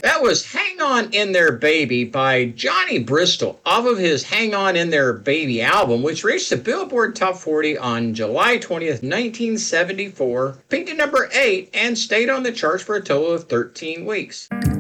That was Hang On In There Baby by Johnny Bristol off of his Hang On In There Baby album, which reached the Billboard Top 40 on July 20th, 1974, peaked at number 8, and stayed on the charts for a total of 13 weeks.